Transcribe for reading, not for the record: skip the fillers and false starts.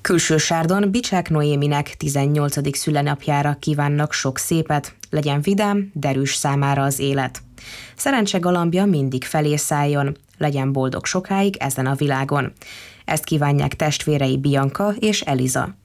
Külsősárdon Bicsák Noéminek 18. szülinapjára kívánnak sok szépet, legyen vidám, derűs számára az élet. Szerencse galambja mindig felé szálljon, legyen boldog sokáig ezen a világon. Ezt kívánják testvérei Bianca és Eliza.